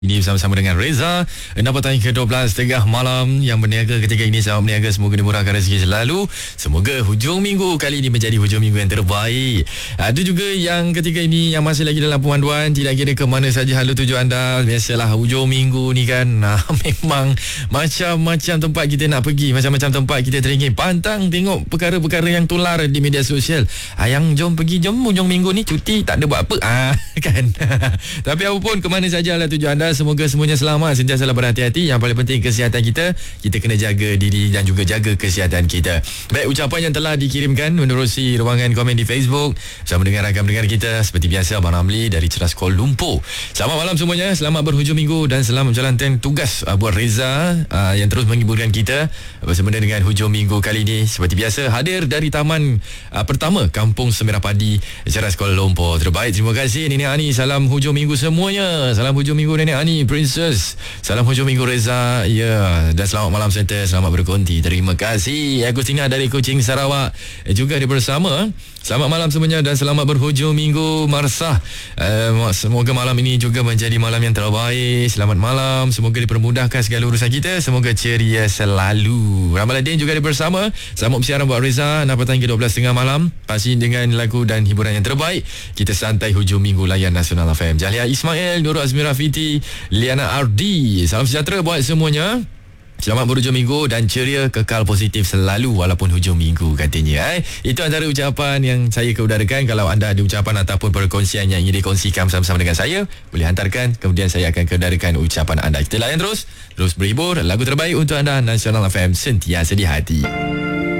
Ini bersama-sama dengan Reza. Petang ke-12 tengah malam. Yang berniaga ketika ini, selamat berniaga. Semoga dimurahkan rezeki selalu. Semoga hujung minggu kali ini menjadi hujung minggu yang terbaik. Ada juga yang ketika ini yang masih lagi dalam pemanduan, tidak kira ke mana saja halu tuju anda. Biasalah hujung minggu ni kan, memang macam-macam tempat kita nak pergi, macam-macam tempat kita teringin pantang tengok perkara-perkara yang tular di media sosial. Yang jom pergi, jom hujung minggu ni cuti, tak ada buat apa kan. Tapi apapun, ke mana sajalah tuju anda, semoga semuanya selamat, sentiasa berhati-hati. Yang paling penting kesihatan kita kena jaga diri dan juga jaga kesihatan kita. Baik, ucapan yang telah dikirimkan menerusi ruangan komen di Facebook bersama dengan rakan pendengar kita seperti biasa, Abang Ramli dari Ceras Kuala Lumpur. Selamat malam semuanya, selamat berhujung minggu dan selamat menjalankan tugas buat Reza yang terus menghiburkan kita bersama dengan hujung minggu kali ini. Seperti biasa, hadir dari taman pertama Kampung Semerah Padi, Ceras Kuala Lumpur. Terbaik, terima kasih Nenek Ani. Salam hujung minggu semuanya. Salam hujung minggu Nenek Ani, Princess. Salam hujung minggu Reza. Ya, dan selamat malam serta selamat berkonti. Terima kasih Agustina dari Kuching, Sarawak juga bersama. Selamat malam semuanya dan selamat berhujung minggu Marsah. Semoga malam ini juga menjadi malam yang terbaik. Selamat malam, semoga dipermudahkan segala urusan kita. Semoga ceria selalu. Ramaladin juga bersama. Selamat bersiaran buat Reza. Napatan ke-12 tengah malam, pasti dengan lagu dan hiburan yang terbaik. Kita santai hujung minggu layan Nasional FM. Jahlia Ismail, Nurul Azmira Fiti, Liana Ardi. Salam sejahtera buat semuanya. Selamat berhujung minggu dan ceria, kekal positif selalu walaupun hujung minggu katanya. Itu antara ucapan yang saya keudarakan. Kalau anda ada ucapan ataupun perkongsian yang ingin dikongsikan bersama-sama dengan saya, boleh hantarkan, kemudian saya akan keudarakan ucapan anda. Kita layan terus berhibur. Lagu terbaik untuk anda, Nasional FM, sentiasa di hati.